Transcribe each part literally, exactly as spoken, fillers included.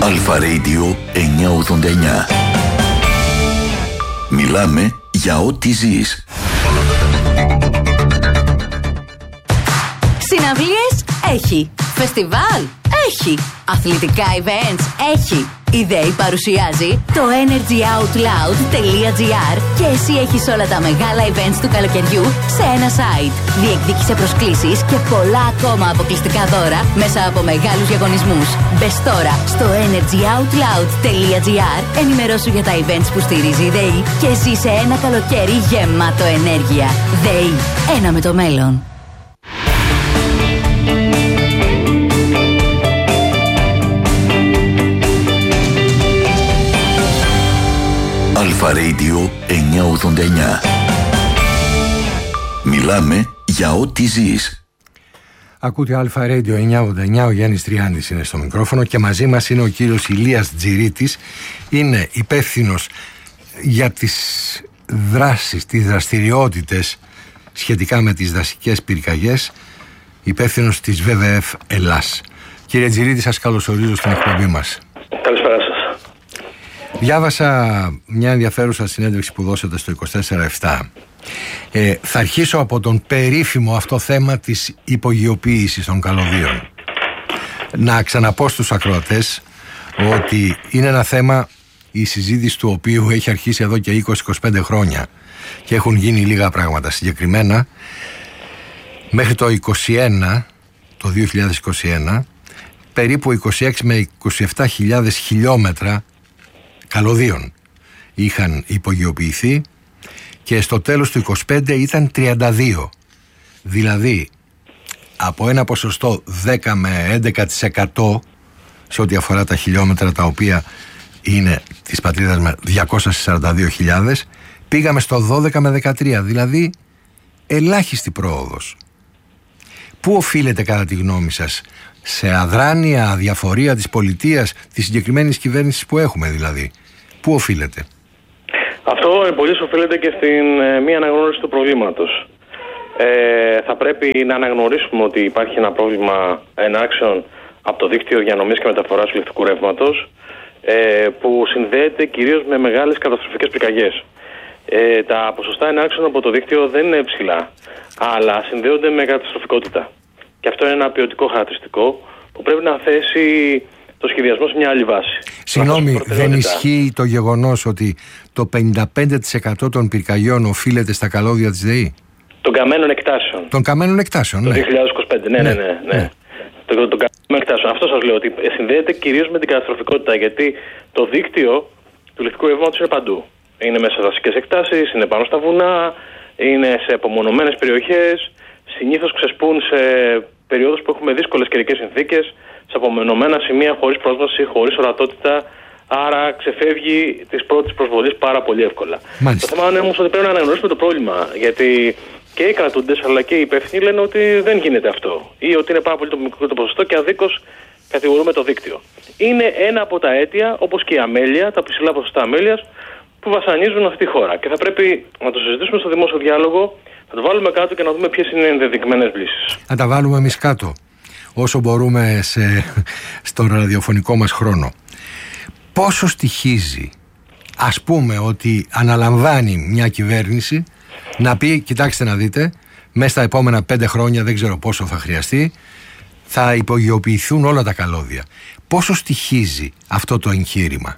Αλφα Radio εννιακόσια ογδόντα εννιά. Μιλάμε για ό,τι ζεις. Συναυλίες έχει. Φεστιβάλ έχει. Αθλητικά events έχει. Η ΔΕΗ παρουσιάζει το energyoutloud.gr και εσύ έχεις όλα τα μεγάλα events του καλοκαιριού σε ένα site. Διεκδίκησε προσκλήσεις και πολλά ακόμα αποκλειστικά δώρα μέσα από μεγάλους διαγωνισμούς. Μπες τώρα στο energyoutloud.gr, ενημερώσου για τα events που στηρίζει η ΔΕΗ και ζήσε ένα καλοκαίρι γεμάτο ενέργεια. ΔΕΗ, ένα με το μέλλον. Αλφα Radio εννιακόσια ογδόντα εννιά. Μιλάμε για ό,τι ζεις. Ακούτε Αλφα Radio εννιακόσια ογδόντα εννιά, ο Γιάννης Τριάνδης είναι στο μικρόφωνο και μαζί μας είναι ο κύριος Ηλίας Τζιρίτης. Είναι υπεύθυνος για τις δράσεις, τις δραστηριότητες σχετικά με τις δασικές πυρκαγιές, υπεύθυνος της βι βι εφ Ελλάς. Κύριε Τζιρίτη, σας καλωσορίζω στην εκπομπή μας. Καλησπέρα σας. Διάβασα μια ενδιαφέρουσα συνέντευξη που δώσατε στο είκοσι τέσσερα επτά. Ε, θα αρχίσω από τον περίφημο αυτό θέμα της υπογειοποίησης των καλωδίων. Να ξαναπώ στους ακροατές ότι είναι ένα θέμα, η συζήτηση του οποίου έχει αρχίσει εδώ και είκοσι με είκοσι πέντε χρόνια και έχουν γίνει λίγα πράγματα. Συγκεκριμένα, μέχρι το είκοσι ένα, το δύο χιλιάδες είκοσι ένα, περίπου είκοσι έξι με είκοσι επτά χιλιάδες χιλιόμετρα καλωδίων είχαν υπογειοποιηθεί και στο τέλος του είκοσι πέντε ήταν τριάντα δύο. Δηλαδή από ένα ποσοστό δέκα με έντεκα τοις εκατό σε ό,τι αφορά τα χιλιόμετρα τα οποία είναι της πατρίδας με διακόσιες σαράντα δύο χιλιάδες, πήγαμε στο δώδεκα με δεκατρία, δηλαδή ελάχιστη πρόοδος. Πού οφείλεται κατά τη γνώμη σας? Σε αδράνεια, αδιαφορία της πολιτείας, της συγκεκριμένης κυβέρνησης που έχουμε δηλαδή? Πού οφείλεται? Αυτό πολύ οφείλεται και στην ε, μη αναγνώριση του προβλήματος. Ε, θα πρέπει να αναγνωρίσουμε ότι υπάρχει ένα πρόβλημα ενάξεων από το δίκτυο διανομής και μεταφοράς ηλεκτρικού ρεύματος, ε, που συνδέεται κυρίως με μεγάλες καταστροφικές πυρκαγιές. Ε, τα ποσοστά ενάξεων από το δίκτυο δεν είναι ψηλά, αλλά συνδέονται με καταστροφικότητα. Και αυτό είναι ένα ποιοτικό χαρακτηριστικό που πρέπει να θέσει το σχεδιασμό σε μια άλλη βάση. Συγγνώμη, δεν ισχύει το γεγονός ότι το πενήντα πέντε τοις εκατό των πυρκαγιών οφείλεται στα καλώδια της ΔΕΗ? Των καμένων εκτάσεων. Των καμένων εκτάσεων, ναι. Το δύο χιλιάδες είκοσι πέντε, ναι, ναι, ναι. ναι, ναι. ναι. Το, το, το καμένων εκτάσεων. Αυτό σας λέω, ότι συνδέεται κυρίως με την καταστροφικότητα, γιατί το δίκτυο του ηλεκτρικού ρεύματος είναι παντού. Είναι μέσα σε δασικές εκτάσεις, είναι πάνω στα βουνά, είναι σε απομονωμένες περιοχές. Συνήθως ξεσπούν σε περιόδους που έχουμε δύσκολες καιρικές συνθήκες, σε απομονωμένα σημεία, χωρίς πρόσβαση, χωρίς ορατότητα. Άρα ξεφεύγει της πρώτης προσβολής πάρα πολύ εύκολα. Μάλιστα. Το θέμα είναι όμως ότι πρέπει να αναγνωρίσουμε το πρόβλημα. Γιατί και οι κρατούντες αλλά και οι υπεύθυνοι λένε ότι δεν γίνεται αυτό. Ή ότι είναι πάρα πολύ το μικρό το ποσοστό και αδίκως κατηγορούμε το δίκτυο. Είναι ένα από τα αίτια, όπως και η αμέλεια, τα ψηλά ποσοστά αμέλειας, που βασανίζουν αυτή τη χώρα. Και θα πρέπει να το συζητήσουμε στο δημόσιο διάλογο, να το βάλουμε κάτω και να δούμε ποιες είναι οι ενδεδειγμένες λύσεις. Να τα βάλουμε εμείς κάτω, όσο μπορούμε σε, στο ραδιοφωνικό μας χρόνο. Πόσο στοιχίζει, ας πούμε, ότι αναλαμβάνει μια κυβέρνηση να πει, κοιτάξτε να δείτε, μέσα στα επόμενα πέντε χρόνια, δεν ξέρω πόσο θα χρειαστεί, θα υπογειοποιηθούν όλα τα καλώδια. Πόσο στοιχίζει αυτό το εγχείρημα?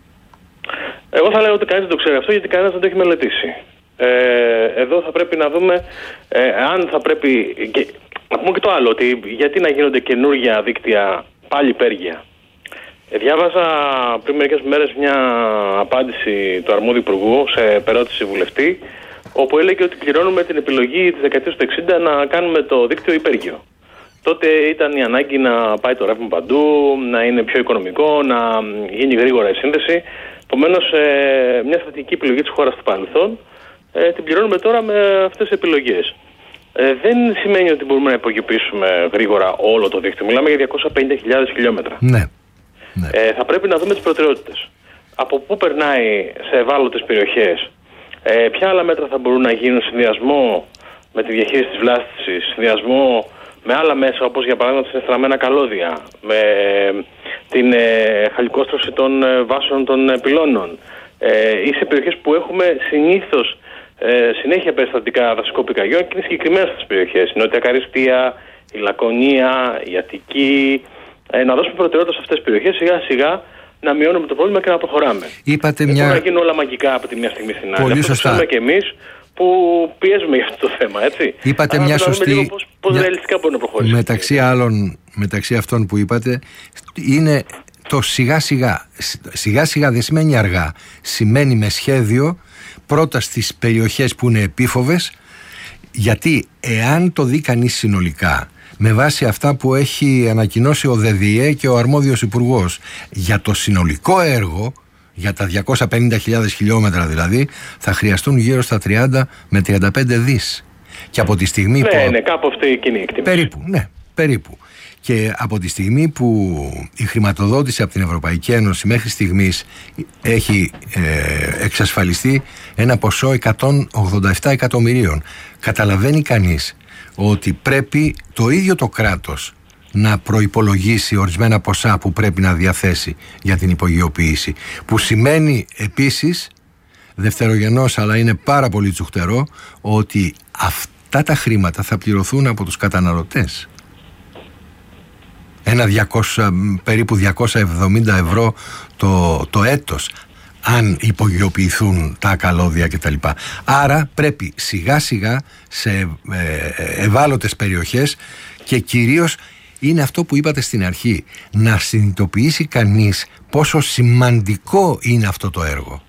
Εγώ θα λέω ότι κανείς δεν το ξέρει αυτό, γιατί κανένας δεν το έχει μελετήσει. Ε, εδώ θα πρέπει να δούμε ε, αν θα πρέπει. Και, να πούμε και το άλλο, ότι γιατί να γίνονται καινούργια δίκτυα πάλι υπέργεια. Ε, διάβαζα πριν μερικές μέρες μια απάντηση του αρμόδιου υπουργού σε περώτηση βουλευτή, όπου έλεγε ότι πληρώνουμε την επιλογή της δεκαετίας του εξήντα να κάνουμε το δίκτυο υπέργειο. Τότε ήταν η ανάγκη να πάει το ρεύμα παντού, να είναι πιο οικονομικό, να γίνει γρήγορα η σύνδεση. Επομένως, ε, μια στρατηγική επιλογή της χώρας του παρελθόν ε, την πληρώνουμε τώρα με αυτές τις επιλογές. Ε, δεν σημαίνει ότι μπορούμε να υπογειοποιήσουμε γρήγορα όλο το δίκτυο. Μιλάμε για διακόσιες πενήντα χιλιάδες χιλιόμετρα. Ναι. ναι. Ε, θα πρέπει να δούμε τις προτεραιότητες. Από πού περνάει σε ευάλωτες περιοχές, ε, ποια άλλα μέτρα θα μπορούν να γίνουν συνδυασμό με τη διαχείριση της βλάστησης, συνδυασμό με άλλα μέσα, όπως για παράδειγμα τα συνεστραμμένα καλώδια, με την ε, χαλικόστρωση των ε, βάσεων των ε, πυλώνων ε, ή σε περιοχές που έχουμε συνήθως ε, συνέχεια περιστατικά δασικών πυρκαγιών, και είναι συγκεκριμένες αυτές τις περιοχές. Η Νότια Καριστία, η Λακωνία, η Αττική. Ε, να δώσουμε προτεραιότητα σε αυτές τις περιοχές, σιγά σιγά να μειώνουμε το πρόβλημα και να προχωράμε. Είπατε Δεν μια... μπορεί να γίνουν όλα μαγικά από τη μια στιγμή στην άλλη. Πολύ αυτό σωστά. το και εμείς που πιέζουμε για αυτό το θέμα, έτσι. Είπατε άρα μια σωστή... Πώς, πώς μια... ρεαλιστικά μπορεί να προχωρήσει. Μεταξύ άλλων, μεταξύ αυτών που είπατε, είναι το σιγά σιγά. Σιγά σιγά δεν σημαίνει αργά. Σημαίνει με σχέδιο, πρώτα στις περιοχές που είναι επίφοβες, γιατί εάν το δει κανείς συνολικά, με βάση αυτά που έχει ανακοινώσει ο ΔΕΔΙΕ και ο αρμόδιος υπουργός για το συνολικό έργο, για τα διακόσιες πενήντα χιλιάδες χιλιόμετρα δηλαδή, θα χρειαστούν γύρω στα τριάντα με τριάντα πέντε δις. Και από τη στιγμή ναι, που... Ναι, κάπου αυτή η κοινή εκτίμηση. Περίπου, ναι, περίπου. Και από τη στιγμή που η χρηματοδότηση από την Ευρωπαϊκή Ένωση μέχρι στιγμής έχει ε, εξασφαλιστεί ένα ποσό εκατόν ογδόντα επτά εκατομμυρίων, καταλαβαίνει κανείς ότι πρέπει το ίδιο το κράτος να προϋπολογίσει ορισμένα ποσά που πρέπει να διαθέσει για την υπογειοποίηση, που σημαίνει επίσης δευτερογενώς, αλλά είναι πάρα πολύ τσουχτερό, ότι αυτά τα χρήματα θα πληρωθούν από τους καταναλωτές. Ένα διακόσια, περίπου διακόσια εβδομήντα ευρώ το, το έτος, αν υπογειοποιηθούν τα καλώδια κτλ. Άρα πρέπει σιγά σιγά σε ε, ευάλωτες περιοχές, και κυρίως είναι αυτό που είπατε στην αρχή, να συνειδητοποιήσει κανείς πόσο σημαντικό είναι αυτό το έργο.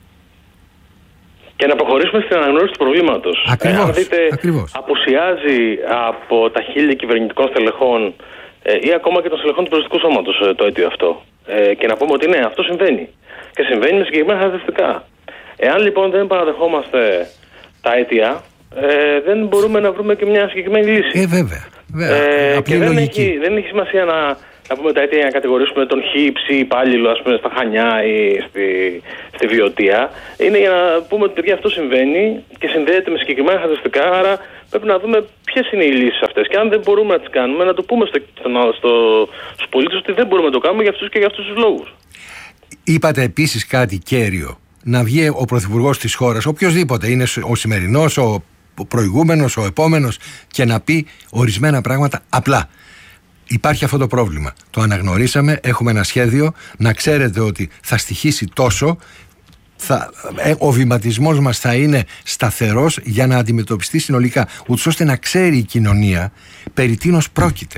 Και να προχωρήσουμε στην αναγνώριση του προβλήματος. Ακριβώς, ε, αν δείτε, ακριβώς. απουσιάζει από τα χείλη κυβερνητικών στελεχών ε, ή ακόμα και των στελεχών του Προεδρικού Σώματος ε, το αίτιο αυτό. Ε, και να πούμε ότι ναι, αυτό συμβαίνει. Και συμβαίνει με συγκεκριμένα χαρακτηριστικά. Εάν λοιπόν δεν παραδεχόμαστε τα αίτια, ε, δεν μπορούμε να βρούμε και μια συγκεκριμένη λύση. Ε, βέβαια. βέβαια. Ε, και δεν έχει, δεν έχει σημασία να, να πούμε τα αίτια για να κατηγορήσουμε τον χ ή ψ υπάλληλο, ας πούμε, στα Χανιά ή στη, στη Βιωτία. Είναι για να πούμε ότι παιδιά αυτό συμβαίνει και συνδέεται με συγκεκριμένα χαρακτηριστικά. Άρα πρέπει να δούμε ποιες είναι οι λύσεις αυτές. Και αν δεν μπορούμε να τις κάνουμε, να το πούμε στο, στο, στο, στους πολίτες ότι δεν μπορούμε να το κάνουμε για αυτούς και για αυτούς τους λόγους. Είπατε επίσης κάτι κέριο. Να βγει ο πρωθυπουργός της χώρας, οποιοσδήποτε είναι, ο σημερινός, ο προηγούμενος, ο επόμενος, και να πει ορισμένα πράγματα απλά. Υπάρχει αυτό το πρόβλημα. Το αναγνωρίσαμε, έχουμε ένα σχέδιο, να ξέρετε ότι θα στοιχήσει τόσο, θα, ε, ο βηματισμός μας θα είναι σταθερός για να αντιμετωπιστεί συνολικά, ούτως ώστε να ξέρει η κοινωνία περί τίνος πρόκειται.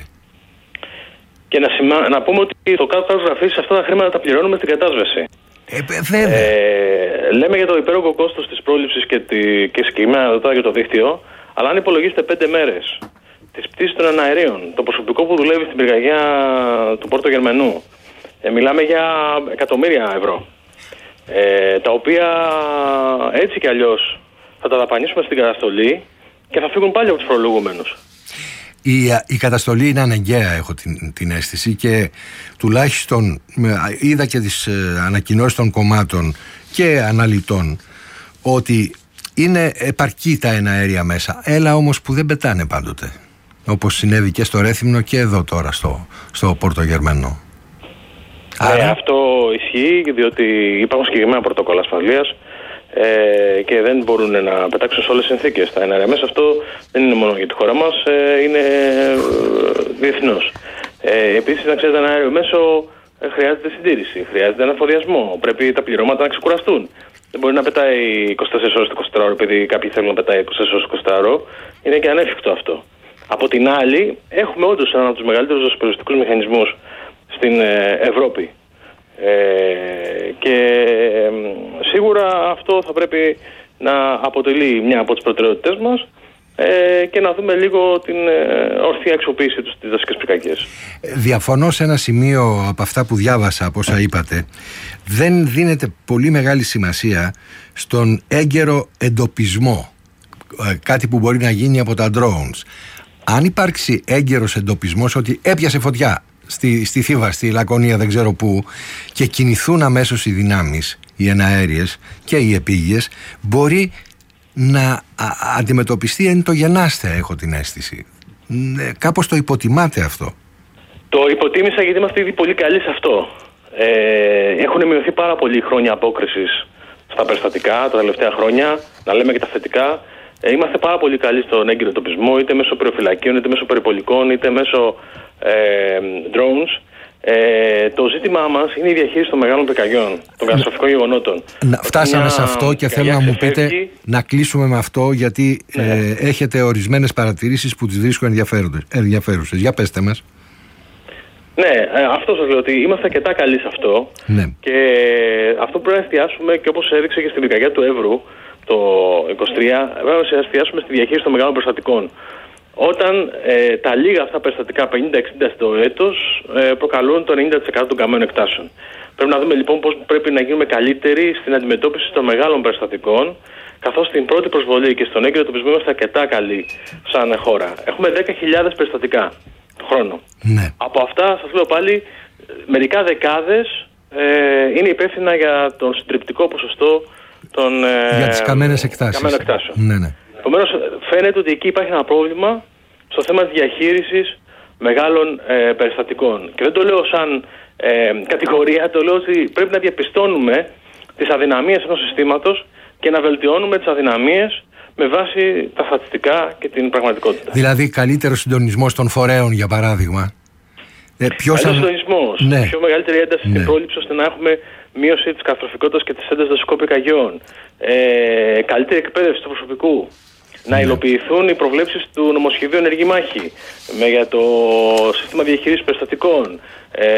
Και να, σημα... να πούμε ότι το κάτω γραφή σε αυτά τα χρήματα τα πληρώνουμε στην κατάσβεση. Ε, βέβαια. Ε, λέμε για το υπέρογο κόστος της πρόληψης και, τη... και συγκεκριμένα τώρα για το δίκτυο, αλλά αν υπολογίσετε πέντε μέρες της πτήσης των εναερίων, το προσωπικό που δουλεύει στην πυρκαγιά του Πόρτο Γερμανού, ε, μιλάμε για εκατομμύρια ευρώ. Ε, τα οποία έτσι κι αλλιώς θα τα δαπανίσουμε στην καταστολή και θα φύγουν πάλι από τους φορολογούμενους. Η, η καταστολή είναι αναγκαία, έχω την, την αίσθηση, και τουλάχιστον είδα και τις ε, ανακοινώσεις των κομμάτων και αναλυτών ότι είναι επαρκή τα εναέρια μέσα. Έλα όμως που δεν πετάνε πάντοτε, όπως συνέβη και στο Ρέθυμνο και εδώ τώρα στο, στο Πόρτο Γερμανό. Άρα... Ε, αυτό ισχύει, διότι υπάρχουν συγκεκριμένα πρωτόκολλα ασφαλείας ε, και δεν μπορούν να πετάξουν σε όλες τις συνθήκες τα εναέρια μέσα. Αυτό δεν είναι μόνο για τη χώρα μας, ε, είναι ε, διεθνώς. Ε, επίσης, να ξέρετε, ένα αέριο μέσο ε, χρειάζεται συντήρηση, χρειάζεται αναφοδιασμό, πρέπει τα πληρώματα να ξεκουραστούν. Δεν μπορεί να πετάει είκοσι τέσσερις ώρες το εικοσιτετράωρο επειδή κάποιοι θέλουν να πετάει είκοσι τέσσερις ώρες το εικοσιτετράωρο. Είναι και ανέφικτο αυτό. Από την άλλη, έχουμε όντως έναν από τους μεγαλύτερους δοσοπεριστικούς μηχανισμούς στην ε, Ευρώπη. Ε, και ε, σίγουρα αυτό θα πρέπει να αποτελεί μια από τις προτεραιότητες μας ε, και να δούμε λίγο την ε, ορθή αξιοποίηση του στις δασικές πυρκαγιές. Διαφωνώ σε ένα σημείο από αυτά που διάβασα, από όσα είπατε. Δεν δίνεται πολύ μεγάλη σημασία στον έγκαιρο εντοπισμό, κάτι που μπορεί να γίνει από τα drones. Αν υπάρξει έγκαιρος εντοπισμός ότι έπιασε φωτιά στη, στη Θήβα, στη Λακωνία, δεν ξέρω πού, και κινηθούν αμέσως οι δυνάμεις, οι εναέριες και οι επίγειες, μπορεί να α, αντιμετωπιστεί εν το γενάστε, έχω την αίσθηση. Ε, κάπως το υποτιμάτε αυτό. Το υποτίμησα γιατί είμαστε ήδη πολύ καλοί σε αυτό. Ε, έχουν μειωθεί πάρα πολλοί χρόνια απόκρισης στα περιστατικά τα τελευταία χρόνια, να λέμε και τα θετικά. Ε, είμαστε πάρα πολύ καλοί στον έγκυρο εντοπισμό, είτε μέσω περιοφυλακίων, είτε μέσω περιπολικών, είτε μέσω ε, drones. Ε, το ζήτημά μας είναι η διαχείριση των μεγάλων πυρκαγιών, των καταστροφικών γεγονότων. Να, φτάσαμε Μια σε αυτό και θέλω να μου πείτε ξεφεύγει. να κλείσουμε με αυτό, γιατί Ναι. ε, έχετε ορισμένες παρατηρήσεις που τις βρίσκω ενδιαφέρουσες. Για πέστε μας. Ναι, ε, αυτό σας λέω, ότι είμαστε αρκετά καλοί σε αυτό. Ναι. Και αυτό πρέπει να εστιάσουμε, και όπως έδειξε και στην πυρκαγιά του Εύρου το είκοσι τρία, πρέπει να εστιάσουμε στη διαχείριση των μεγάλων περιστατικών. Όταν ε, τα λίγα αυτά περιστατικά, πενήντα εξήντα στο έτος, ε, προκαλούν το ενενήντα τοις εκατό των καμένων εκτάσεων. Πρέπει να δούμε λοιπόν πώς πρέπει να γίνουμε καλύτεροι στην αντιμετώπιση των μεγάλων περιστατικών, καθώς στην πρώτη προσβολή και στον έγκυρο εντοπισμό είμαστε αρκετά καλοί σαν χώρα. Έχουμε δέκα χιλιάδες περιστατικά το χρόνο. Ναι. Από αυτά, σας λέω πάλι, μερικά δεκάδες ε, είναι υπεύθυνα για τον συντριπτικό ποσοστό των ε, Για τις καμένες εκτάσεις. καμένων εκτάσεων. Ναι, ναι. Επομένως, φαίνεται ότι εκεί υπάρχει ένα πρόβλημα στο θέμα της διαχείρισης μεγάλων ε, περιστατικών. Και δεν το λέω σαν ε, κατηγορία, το λέω ότι πρέπει να διαπιστώνουμε τις αδυναμίες ενός συστήματος και να βελτιώνουμε τις αδυναμίες με βάση τα στατιστικά και την πραγματικότητα. Δηλαδή, καλύτερο συντονισμός των φορέων, για παράδειγμα. Ε, ποιος Καλύτερος αν... συντονισμός, Ναι. πιο μεγαλύτερη ένταση Ναι. στην πρόληψη ώστε να έχουμε μείωση της καταστροφικότητας και της έντασης δασικών πυρκαγιών. Ε, καλύτερη εκπαίδευση του προσωπικού. Να υλοποιηθούν οι προβλέψεις του νομοσχεδίου Ενεργή Μάχη με, για το σύστημα διαχείρισης περιστατικών. Ε,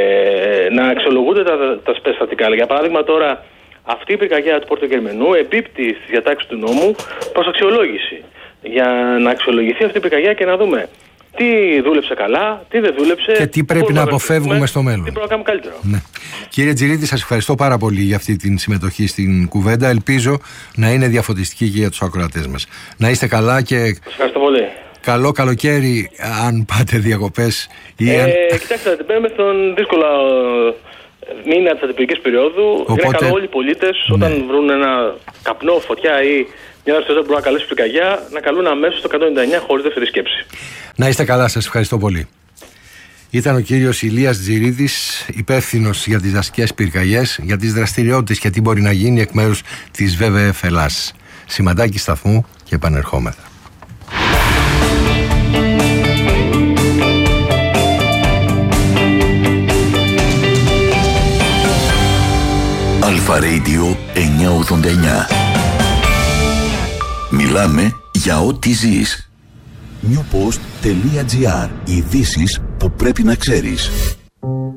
να αξιολογούνται τα, τα περιστατικά. Για παράδειγμα, τώρα αυτή η πυρκαγιά του Πόρτου Γερμενού εμπίπτει στις διατάξεις του νόμου προς αξιολόγηση. Για να αξιολογηθεί αυτή η πυρκαγιά και να δούμε τι δούλεψε καλά, τι δεν δούλεψε. Και τι πρέπει πώς να βελτιώσουμε, αποφεύγουμε στο μέλλον. Τι πρέπει να κάνουμε καλύτερο. Ναι. Κύριε Τζιρίδη, σας ευχαριστώ πάρα πολύ για αυτή την συμμετοχή στην κουβέντα. Ελπίζω να είναι διαφωτιστική και για τους ακροατές μας. Να είστε καλά και Σας ευχαριστώ πολύ. καλό καλοκαίρι, αν πάτε διακοπές ή Ε, αν... κοιτάξτε, μπαίνουμε στον δύσκολο μήνα της αντιπυρικής περίοδου. Οπότε- Είναι καλό όλοι οι πολίτες, Ναι. όταν βρουν ένα καπνό, φωτιά ή μια δραστηριότητα που μπορεί να καλέσει πυρκαγιά, να καλούν αμέσως το εκατόν ενενήντα εννιά χωρίς δεύτερη σκέψη. Να είστε καλά, σας ευχαριστώ πολύ. Ήταν ο κύριος Ηλίας Τζιρίδης, υπεύθυνος για τις δασικές πυρκαγιές, για τις δραστηριότητες και τι μπορεί να γίνει εκ μέρους της βι βι εφ Ελλάς. Σημαντάκι σταθμού και επανερχόμεθα. Αλφα Radio εννιακόσια ογδόντα εννιά. Μιλάμε για ό,τι ζεις. newpost.gr. Ειδήσεις που πρέπει να ξέρεις.